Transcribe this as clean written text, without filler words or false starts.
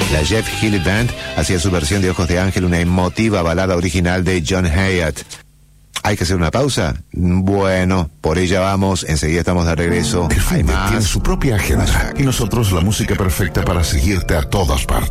La Jeff Healey Band hacía su versión de Ojos de Ángel, una emotiva balada original de John Hyatt. ¿Hay que hacer una pausa? Bueno, por ella vamos, enseguida estamos de regreso. El fin tiene su propia agenda y nosotros la música perfecta para seguirte a todas partes.